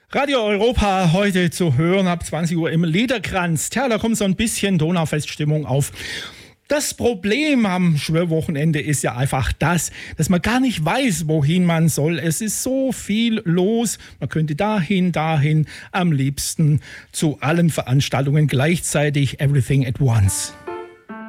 Radio Europa heute zu hören ab 20 Uhr im Liederkranz. Tja, da kommt so ein bisschen Donaufeststimmung auf. Das Problem am Schwörwochenende ist ja einfach das, dass man gar nicht weiß, wohin man soll. Es ist so viel los. Man könnte dahin, am liebsten zu allen Veranstaltungen gleichzeitig, everything at once.